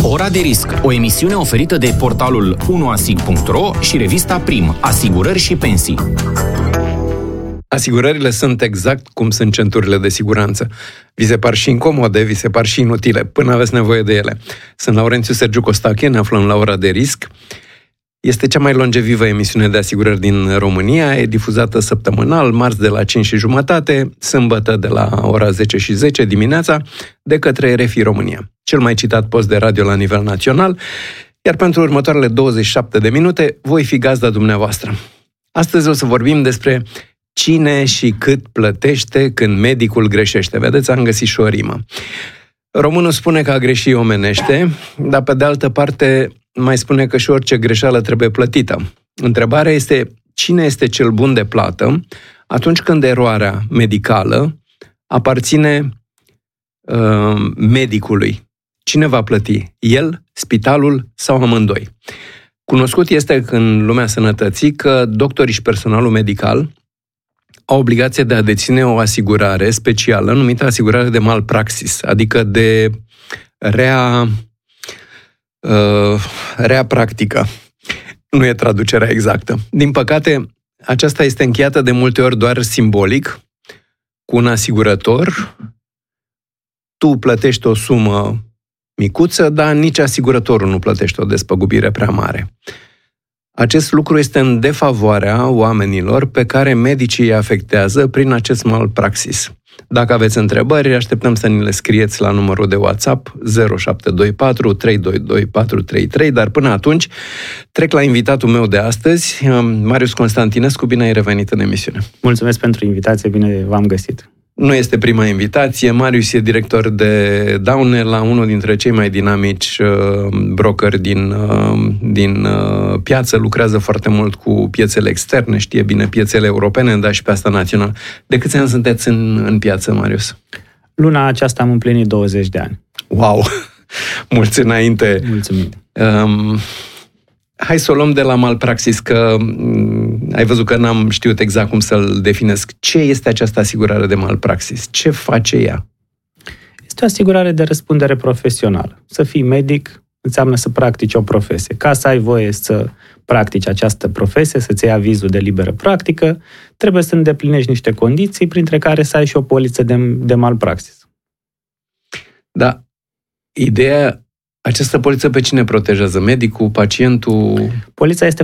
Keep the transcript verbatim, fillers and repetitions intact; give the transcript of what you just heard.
Ora de risc, o emisiune oferită de portalul unu asig punct ro și revista Prim, Asigurări și Pensii. Asigurările sunt exact cum sunt centurile de siguranță. Vi se par și incomode, vi se par și inutile, până aveți nevoie de ele. Sunt Laurențiu Sergiu Costache, ne aflăm la Ora de risc. Este cea mai longevivă emisiune de asigurări din România, e difuzată săptămânal, marți de la cinci și jumătate, sâmbătă de la ora zece și zece dimineața, de către R F I România, cel mai citat post de radio la nivel național, iar pentru următoarele douăzeci și șapte de minute voi fi gazda dumneavoastră. Astăzi o să vorbim despre cine și cât plătește când medicul greșește. Vedeți, am găsit și o rimă. Românul spune că a greși omenește, dar pe de altă parte mai spune că și orice greșeală trebuie plătită. Întrebarea este, cine este cel bun de plată atunci când eroarea medicală aparține uh, medicului? Cine va plăti? El, spitalul sau amândoi? Cunoscut este în lumea sănătății că doctorii și personalul medical au obligație de a deține o asigurare specială numită asigurare de malpraxis, adică de rea, uh, rea practică. Nu e traducerea exactă. Din păcate, aceasta este încheiată de multe ori doar simbolic, cu un asigurător. Tu plătești o sumă micuță, dar nici asigurătorul nu plătește o despăgubire prea mare. Acest lucru este în defavoarea oamenilor pe care medicii îi afectează prin acest malpraxis. Dacă aveți întrebări, așteptăm să ni le scrieți la numărul de WhatsApp zero șapte doi patru trei doi doi patru trei trei, dar până atunci trec la invitatul meu de astăzi, Marius Constantinescu. Bine ai revenit în emisiune. Mulțumesc pentru invitație, bine v-am găsit. Nu este prima invitație. Marius e director de daune la unul dintre cei mai dinamici uh, brokeri din, uh, din uh, piață. Lucrează foarte mult cu piețele externe, știe bine piețele europene, dar și pe asta națională. De câți ani sunteți în, în piață, Marius? Luna aceasta am împlinit douăzeci de ani. Wow! Mulți înainte! Mulțumim! Um, Hai să o luăm de la malpraxis, că m- ai văzut că n-am știut exact cum să-l definesc. Ce este această asigurare de malpraxis? Ce face ea? Este o asigurare de răspundere profesională. Să fii medic înseamnă să practici o profesie. Ca să ai voie să practici această profesie, să-ți iei avizul de liberă practică, trebuie să îndeplinești niște condiții, printre care să ai și o poliță de, de malpraxis. Da. Ideea, această poliță pe cine protejează? Medicul, pacientul? Polița este